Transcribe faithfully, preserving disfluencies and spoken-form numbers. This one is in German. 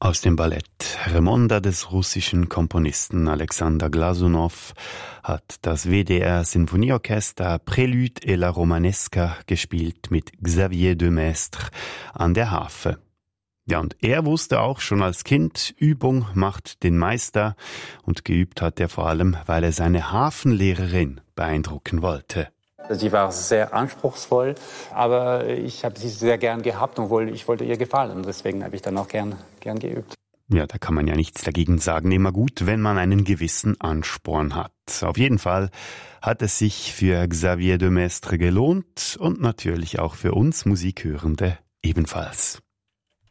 Aus dem Ballett Remonda des russischen Komponisten Alexander Glasunow hat das W D R Sinfonieorchester Prélude et la Romanesca gespielt mit Xavier de Maistre an der Harfe. Ja, und er wusste auch schon als Kind, Übung macht den Meister, und geübt hat er vor allem, weil er seine Hafenlehrerin beeindrucken wollte. Sie war sehr anspruchsvoll, aber ich habe sie sehr gern gehabt und ich wollte ihr gefallen. Deswegen habe ich dann auch gern, gern geübt. Ja, da kann man ja nichts dagegen sagen. Immer gut, wenn man einen gewissen Ansporn hat. Auf jeden Fall hat es sich für Xavier de Maistre gelohnt und natürlich auch für uns Musikhörende ebenfalls.